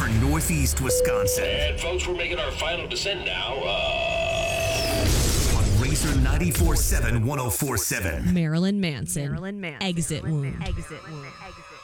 for Northeast Wisconsin. And folks, we're making our final descent now. On Razor 94.7 104.7. Marilyn Manson. Exit Wound. Exit wound.